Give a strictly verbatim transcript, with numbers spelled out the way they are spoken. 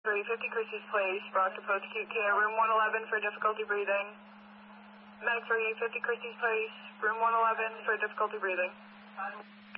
three fifty Christie's Place, brought to post-acute care, room one eleven for difficulty breathing. Med three fifty Christie's Place, room one eleven for difficulty breathing.